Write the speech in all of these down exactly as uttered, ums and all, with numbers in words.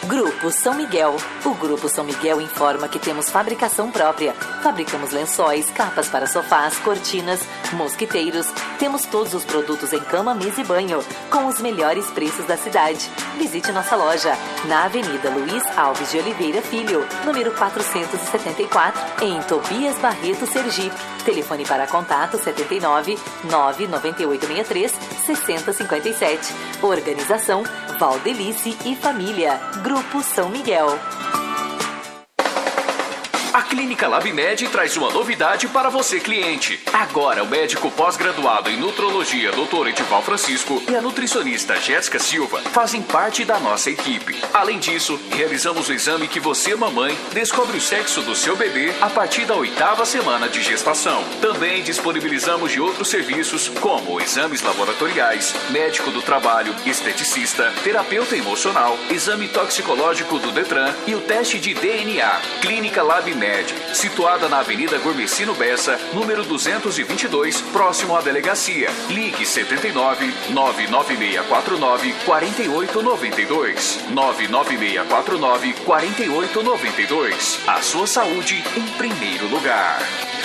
Grupo São Miguel. O Grupo São Miguel informa que temos fabricação própria. Fabricamos lençóis, capas para sofás, cortinas, mosquiteiros. Temos todos os produtos em cama, mesa e banho, com os melhores preços da cidade. Visite nossa loja na Avenida Luiz Alves de Oliveira Filho, número quatrocentos e setenta e quatro, em Tobias Barreto, Sergipe. Telefone para contato setenta e nove, nove nove oito seis três, seis zero cinco sete. Organização Valdelice e Família. Grupo São Miguel. A Clínica LabMed traz uma novidade para você, cliente. Agora, o médico pós-graduado em nutrologia, doutor Edival Francisco, e a nutricionista Jéssica Silva fazem parte da nossa equipe. Além disso, realizamos o exame que você, mamãe, descobre o sexo do seu bebê a partir da oitava semana de gestação. Também disponibilizamos de outros serviços, como exames laboratoriais, médico do trabalho, esteticista, terapeuta emocional, exame toxicológico do Detran e o teste de D N A. Clínica LabMed, situada na Avenida Gormecino Bessa, número duzentos e vinte e dois, próximo à delegacia. Ligue setenta e nove, nove nove seis quatro nove, quatro oito nove dois. nove nove seis quatro nove, quatro oito nove dois. A sua saúde em primeiro lugar.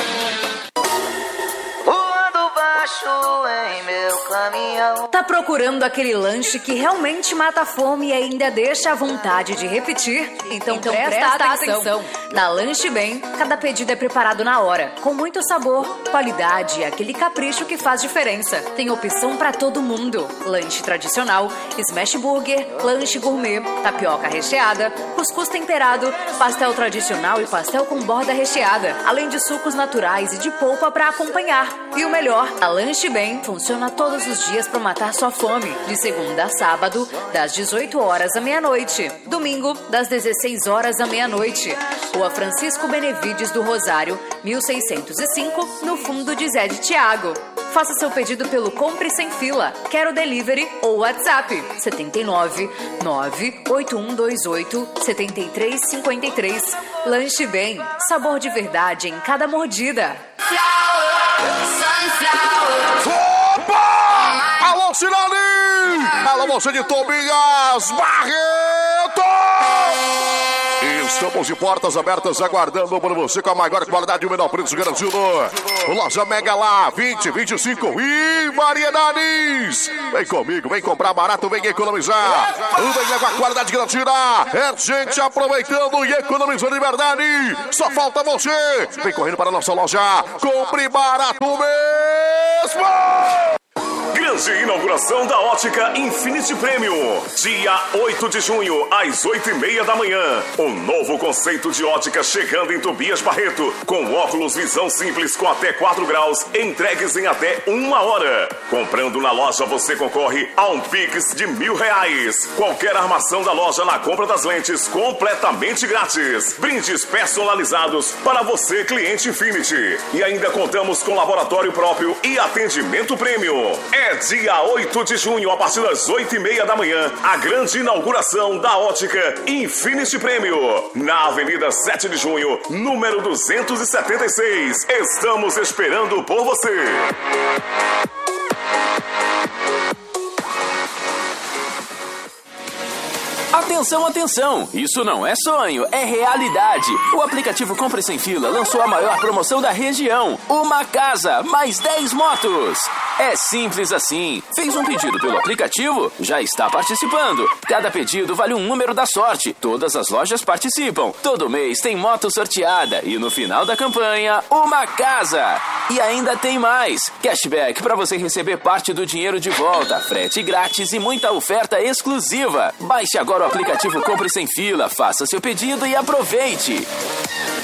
Em meu caminhão. Tá procurando aquele lanche que realmente mata a fome e ainda deixa a vontade de repetir? Então, então presta, presta atenção. atenção. Na Lanche Bem, cada pedido é preparado na hora, com muito sabor, qualidade e aquele capricho que faz diferença. Tem opção pra todo mundo: lanche tradicional, smash burger, lanche gourmet, tapioca recheada, cuscuz temperado, pastel tradicional e pastel com borda recheada, além de sucos naturais e de polpa pra acompanhar. E o melhor, a Lanche Bem funciona todos os dias para matar sua fome, de segunda a sábado, das dezoito horas à meia-noite, domingo, das dezesseis horas à meia-noite. Rua Francisco Benevides do Rosário, mil seiscentos e cinco, no fundo de Zé de Tiago. Faça seu pedido pelo Compre Sem Fila, Quero Delivery ou WhatsApp setenta e nove, nove oito um dois oito, sete três cinco três. Lanche Bem, sabor de verdade em cada mordida. Opa! Alô, Cirani! Alô, você de Tobias Barreto! Estamos de portas abertas aguardando por você com a maior qualidade e o menor preço garantido. Loja Mega Lá, vinte, vinte e cinco e variedades. Vem comigo, vem comprar barato, vem economizar. Vem com a qualidade garantida. É gente aproveitando e economizando de verdade. Só falta você. Vem correndo para a nossa loja. Compre barato mesmo. Grande inauguração da Ótica Infinity Premium. Dia oito de junho, às oito e meia da manhã. Um novo conceito de ótica chegando em Tobias Barreto. Com óculos visão simples com até quatro graus, entregues em até uma hora. Comprando na loja, você concorre a um Pix de mil reais. Qualquer armação da loja na compra das lentes, completamente grátis. Brindes personalizados para você, cliente Infinity. E ainda contamos com laboratório próprio e atendimento premium. É dia oito de junho, a partir das oito e meia da manhã, a grande inauguração da Ótica Infinity Premium, na Avenida sete de junho, número duzentos e setenta e seis. Estamos esperando por você. Atenção, atenção! Isso não é sonho, é realidade! O aplicativo Compre Sem Fila lançou a maior promoção da região. Uma casa, mais dez motos! É simples assim. Fez um pedido pelo aplicativo? Já está participando. Cada pedido vale um número da sorte. Todas as lojas participam. Todo mês tem moto sorteada. E no final da campanha, uma casa! E ainda tem mais. Cashback para você receber parte do dinheiro de volta. Frete grátis e muita oferta exclusiva. Baixe agora o aplicativo Compre Sem Fila, faça seu pedido e aproveite!